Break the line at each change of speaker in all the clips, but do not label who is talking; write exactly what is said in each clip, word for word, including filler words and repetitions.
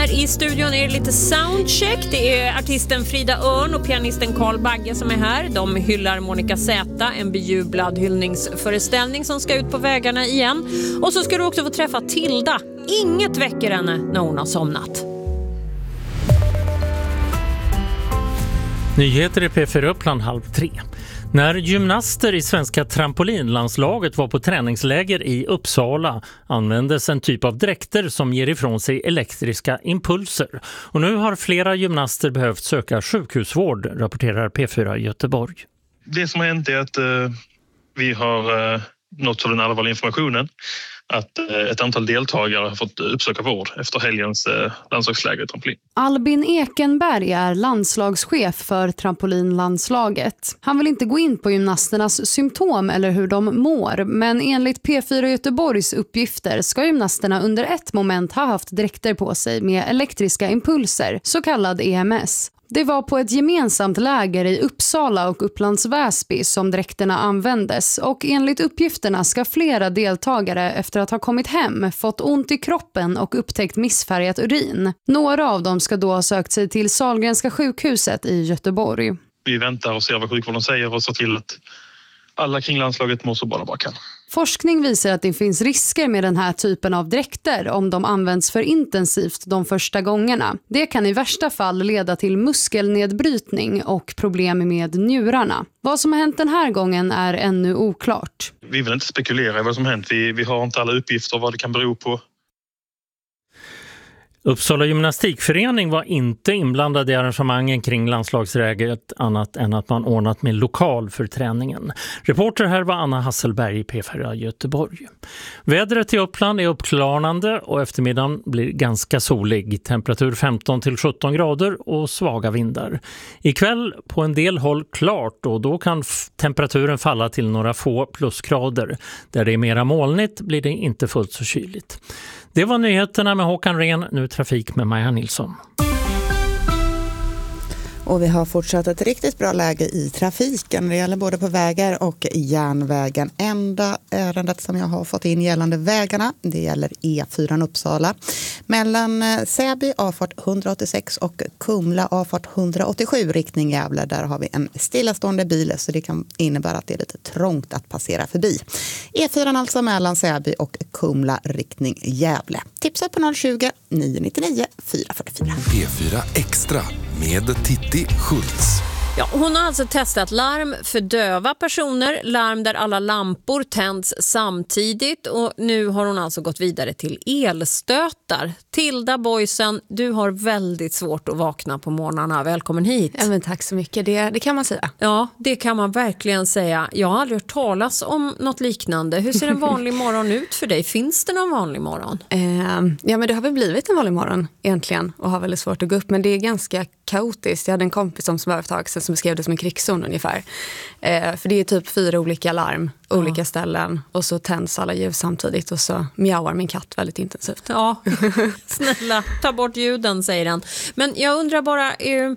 Här i studion är det lite soundcheck. Det är artisten Frida Örn och pianisten Carl Bagge som är här. De hyllar Monica Z, en bejublad hyllningsföreställning som ska ut på vägarna igen. Och så ska du också få träffa Tilda. Inget väcker henne när hon har somnat.
Nyheter i P fyra Uppland halv tre. När gymnaster i svenska trampolinlandslaget var på träningsläger i Uppsala användes en typ av dräkter som ger ifrån sig elektriska impulser. Och nu har flera gymnaster behövt söka sjukhusvård, rapporterar P fyra Göteborg.
Det som har hänt är att eh, vi har eh, nått av den allvarliga informationen att ett antal deltagare har fått uppsöka vård efter helgens landslagsläger i trampolin.
Albin Ekenberg är landslagschef för trampolinlandslaget. Han vill inte gå in på gymnasternas symptom eller hur de mår, men enligt P fyra Göteborgs uppgifter ska gymnasterna under ett moment ha haft dräkter på sig med elektriska impulser, så kallad E M S. Det var på ett gemensamt läger i Uppsala och Upplands Väsby som dräkterna användes, och enligt uppgifterna ska flera deltagare efter att ha kommit hem fått ont i kroppen och upptäckt missfärgat urin. Några av dem ska då ha sökt sig till Sahlgrenska sjukhuset i Göteborg.
Vi väntar och ser vad sjukvården säger och ser till att alla kring landslaget mår så bra de bara kan.
Forskning visar att det finns risker med den här typen av dräkter om de används för intensivt de första gångerna. Det kan i värsta fall leda till muskelnedbrytning och problem med njurarna. Vad som har hänt den här gången är ännu oklart.
Vi vill inte spekulera i vad som har hänt. Vi, vi har inte alla uppgifter vad det kan bero på.
Uppsala gymnastikförening var inte inblandad i arrangemangen kring landslagslägret annat än att man ordnat med lokal för träningen. Reporter här var Anna Hasselberg i P fyra Göteborg. Vädret i Uppland är uppklarnande och eftermiddagen blir ganska solig. Temperatur femton till sjutton grader och svaga vindar. Ikväll på en del håll klart, och då kan f- temperaturen falla till några få plusgrader. Där det är mera molnigt blir det inte fullt så kyligt. Det var nyheterna med Håkan Ren, nu trafik med Maja Nilsson.
Och vi har fortsatt ett riktigt bra läge i trafiken. Det gäller både på vägar och järnvägen. Enda ärendet som jag har fått in gällande vägarna, det gäller E fyra Uppsala. Mellan Säby, avfart etthundraåttiosex och Kumla, avfart etthundraåttiosju, riktning Gävle. Där har vi en stillastående bil, så det kan innebära att det är lite trångt att passera förbi. E fyra alltså mellan Säby och Kumla, riktning Gävle. Tipsa på noll tjugo, nio nittionio, fyra fyrtiofyra.
P fyra Extra med Titti Schultz.
Ja, hon har alltså testat larm för döva personer, larm där alla lampor tänds samtidigt, och nu har hon alltså gått vidare till elstötar. Tilda Boysen, du har väldigt svårt att vakna på morgnarna. Välkommen hit.
Ja, men tack så mycket, det, det kan man säga.
Ja, det kan man verkligen säga. Jag har aldrig hört talas om något liknande. Hur ser en vanlig morgon ut för dig? Finns det någon vanlig morgon?
Eh, ja, men det har väl blivit en vanlig morgon egentligen, och har väldigt svårt att gå upp, men det är ganska kaotiskt. Jag hade en kompis som var ett som beskrev det som en krigszon ungefär. Eh, för det är typ fyra olika larm, ja. olika ställen, och så tänds alla ljus samtidigt, och så mjauar min katt väldigt intensivt.
Ja, snälla, ta bort ljuden, säger den. Men jag undrar bara, eh,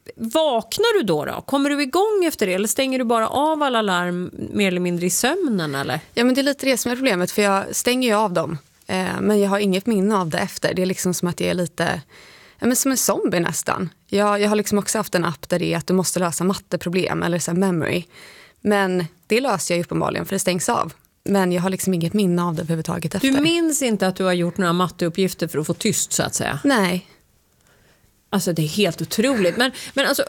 vaknar du då då? Kommer du igång efter det, eller stänger du bara av alla larm mer eller mindre i sömnen, eller?
Ja, men det är lite det som är problemet, för jag stänger ju av dem. Eh, men jag har inget minne av det efter. Det är liksom som att jag är lite... Ja, men som en zombie nästan. Jag, jag har liksom också haft en app där det är att du måste lösa matteproblem eller så här memory. Men det löser jag ju uppenbarligen, för det stängs av. Men jag har liksom inget minne av det överhuvudtaget efter.
Du minns inte att du har gjort några matteuppgifter för att få tyst, så att säga?
Nej.
Alltså det är helt otroligt. Men, men alltså,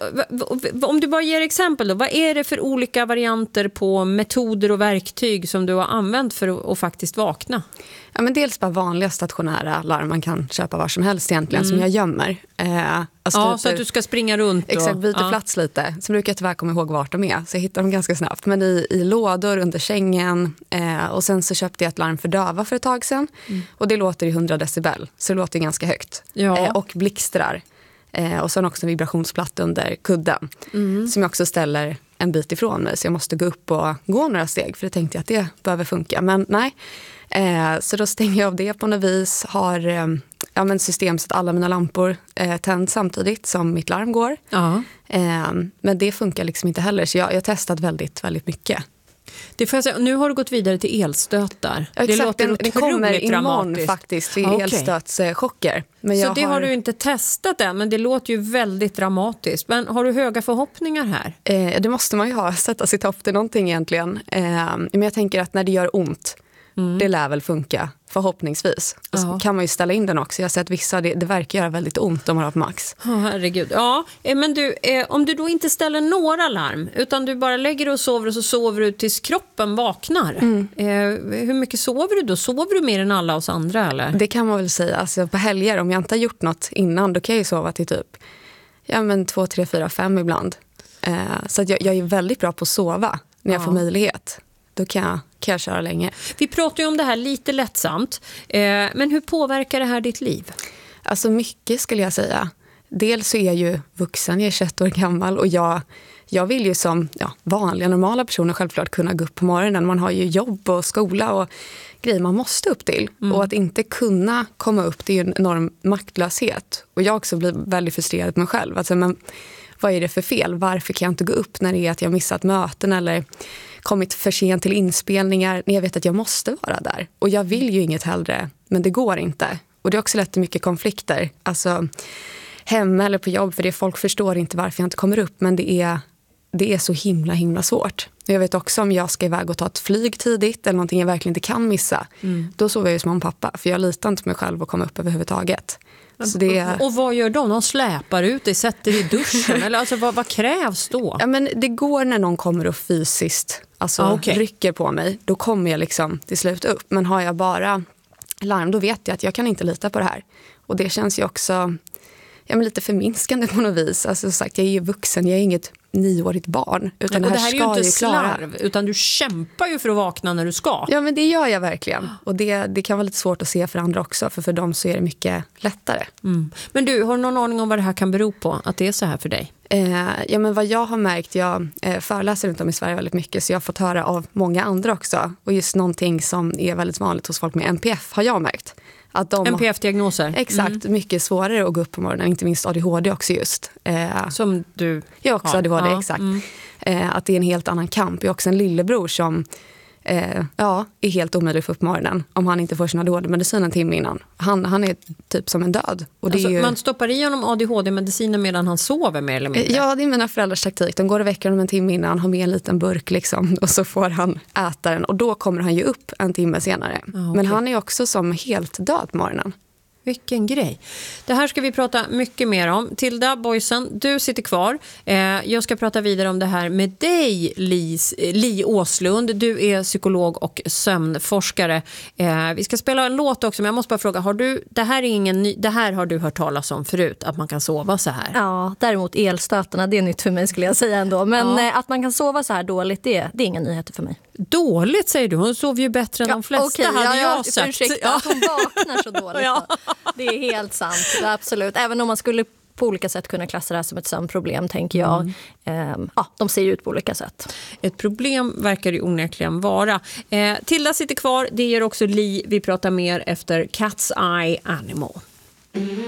om du bara ger exempel då, vad är det för olika varianter på metoder och verktyg som du har använt för att, att faktiskt vakna?
Ja, men dels bara vanliga stationära larm man kan köpa var som helst egentligen, mm. som jag gömmer. Eh, alltså
ja,
typ,
så att du ska springa runt.
Exakt, byta
ja.
plats lite. Så brukar jag tyvärr komma ihåg vart de är, så jag hittar dem ganska snabbt. Men i, i lådor under sängen. Eh, och sen så köpte jag ett larm för döva för ett tag sedan. Mm. Och det låter i hundra decibel, så det låter ganska högt.
Ja.
Eh, och blixtrar. Eh, och sen också en vibrationsplatta under kudden. Mm. Som jag också ställer en bit ifrån mig. Så jag måste gå upp och gå några steg. För det tänkte jag att det behöver funka. Men nej. Eh, så då stänger jag av det på något vis. Har eh, ja, men system så att alla mina lampor eh, tänds samtidigt som mitt larm går.
Ja.
Eh, men det funkar liksom inte heller. Så jag har testat väldigt, väldigt mycket.
Det får jag säga. Nu har du gått vidare till elstötar.
Ja,
det låter
den, den kommer imorgon faktiskt vid
okay.
elstötschocker. Men
så
jag
det har...
har
du inte testat än, men det låter ju väldigt dramatiskt. Men har du höga förhoppningar här?
Eh, det måste man ju ha, sätta sitt hopp till någonting egentligen. Eh, men jag tänker att när det gör ont, mm. det lär väl funka, förhoppningsvis. Och så kan man ju ställa in den också. Jag har sett vissa, det, det verkar göra väldigt ont om man har på max.
Oh, herregud. Ja, men du, eh, om du då inte ställer några larm, utan du bara lägger dig och sover och så sover du tills kroppen vaknar. Mm. Eh, hur mycket sover du då? Sover du mer än alla oss andra, eller?
Det kan man väl säga. Alltså, på helger, om jag inte har gjort något innan, då kan jag ju sova till typ ja, men två, tre, fyra, fem ibland. Eh, så att jag, jag är väldigt bra på att sova när jag ja. får möjlighet. Då kan jag, kan jag köra länge.
Vi pratar ju om det här lite lättsamt. Eh, men hur påverkar det här ditt liv?
Alltså mycket skulle jag säga. Dels så är jag ju vuxen, jag är tjugoett år gammal. Och jag, jag vill ju som ja, vanliga, normala personer självklart kunna gå upp på morgonen. Man har ju jobb och skola och grejer man måste upp till. Mm. Och att inte kunna komma upp, det är ju en enorm maktlöshet. Och jag också blir väldigt frustrerad på mig själv. Alltså, men vad är det för fel? Varför kan jag inte gå upp när det är att jag missat möten eller kommit för sent till inspelningar när jag vet att jag måste vara där. Och jag vill ju inget hellre, men det går inte. Och det är också lätt till mycket konflikter. Alltså hemma eller på jobb, för det folk förstår inte varför jag inte kommer upp. Men det är, det är så himla, himla svårt. Jag vet också om jag ska iväg och ta ett flyg tidigt eller någonting jag verkligen inte kan missa. Mm. Då sover jag ju som en pappa, för jag litar inte på mig själv att komma upp överhuvudtaget. Så det är...
Och vad gör de? De släpar ut dig, sätter i duschen? Eller alltså, vad, vad krävs då?
Ja, men det går när någon kommer och fysiskt alltså, ah, okay. rycker på mig. Då kommer jag liksom till slut upp. Men har jag bara larm, då vet jag att jag kan inte lita på det här. Och det känns ju också ja, men lite förminskande på något vis. Alltså sagt, jag är ju vuxen, jag är inget nioårigt barn. Utan
Nej,
det,
här
här
det här
ska
är ju inte
klara.
slarv, utan du kämpar ju för att vakna när du ska.
Ja, men det gör jag verkligen. Och det, det kan vara lite svårt att se för andra också, för för dem så är det mycket lättare.
Mm. Men du, har du någon aning om vad det här kan bero på, att det är så här för dig?
Eh, ja, men vad jag har märkt, jag eh, föreläser runt om i Sverige väldigt mycket, så jag har fått höra av många andra också. Och just någonting som är väldigt vanligt hos folk med N P F har jag märkt. Att de,
N P F-diagnoser?
Exakt, mm. mycket svårare att gå upp på morgonen, inte minst A D H D också just. Eh,
som du
Jag också
har.
A D H D,
ja.
exakt.
Mm.
Eh, att det är en helt annan kamp. Jag har också en lillebror som eh, ja, är helt omöjlig för upp på morgonen om han inte får sin A D H D-medicin en timme innan. Han, han är typ som en död. Och det
alltså,
är ju...
Man stoppar i honom A D H D-medicinen medan han sover mer eller mindre?
Ja, det är mina föräldrars taktik. De går och väcker honom en timme innan, har med en liten burk liksom, och så får han äta den. Och då kommer han ju upp en timme senare. Ah, okay. Men han är också som helt död på morgonen.
Vilken grej. Det här ska vi prata mycket mer om. Tilda Boysen, du sitter kvar. Eh, jag ska prata vidare om det här med dig, Lis, Li Åslund. Du är psykolog och sömnforskare. Eh, vi ska spela en låt också, men jag måste bara fråga, har du, det, här är ingen ny, det här har du hört talas om förut, att man kan sova så här?
Ja, däremot elstötarna, det är nytt för mig skulle jag säga ändå. Men ja. eh, att man kan sova så här dåligt, det, det är inga nyheter för mig.
Dåligt säger du, hon sov ju bättre än ja, de flesta,
okay,
hade
ja,
jag
ja,
sagt.
Ursäkta, ja. Att hon vaknar så dåligt. Ja. Det är helt sant, absolut. Även om man skulle på olika sätt kunna klassa det här som ett sömnproblem, tänker jag. Mm. Ehm, ja, de ser ju ut på olika sätt.
Ett problem verkar det onekligen vara. Eh, Tilda sitter kvar, det gör också Li. Vi pratar mer efter Cat's Eye Animal.